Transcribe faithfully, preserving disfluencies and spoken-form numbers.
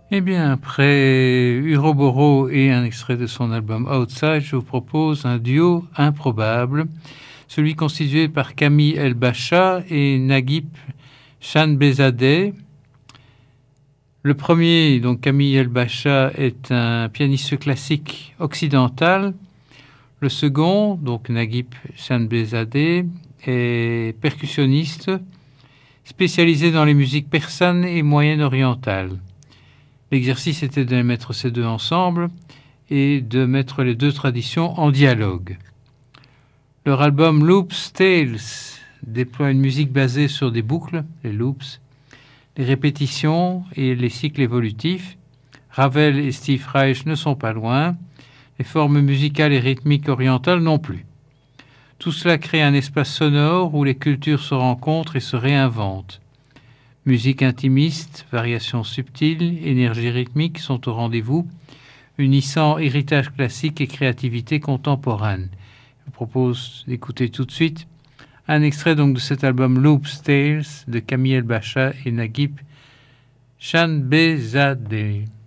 Eh bien, après Uroboro et un extrait de son album Outside, je vous propose un duo improbable, celui constitué par Camille El-Bacha et Naguib Chanbezadeh. Le premier, donc Camille El-Bacha, est un pianiste classique occidental. Le second, donc Naguib Chanbezadeh, est percussionniste spécialisé dans les musiques persanes et moyen-orientales. L'exercice était de mettre ces deux ensemble et de mettre les deux traditions en dialogue. Leur album Loops Tales déploie une musique basée sur des boucles, les loops, les répétitions et les cycles évolutifs. Ravel et Steve Reich ne sont pas loin, les formes musicales et rythmiques orientales non plus. Tout cela crée un espace sonore où les cultures se rencontrent et se réinventent. Musique intimiste, variations subtiles, énergie rythmique sont au rendez-vous, unissant héritage classique et créativité contemporaine. Je vous propose d'écouter tout de suite un extrait donc de cet album Loops Tales de Camille El-Bacha et Naguib Chanbezadeh.